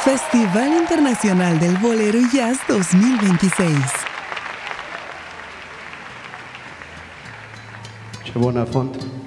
Festival Internacional del Bolero y Jazz 2026. C'è buona fonte.